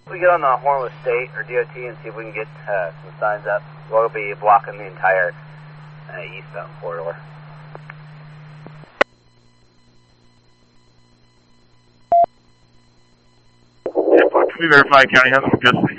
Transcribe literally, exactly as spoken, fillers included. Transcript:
We get on the horn with state or D O T and see if we can get uh, some signs up. We'll be blocking the entire uh, eastbound corridor. Can we verify County has some custody?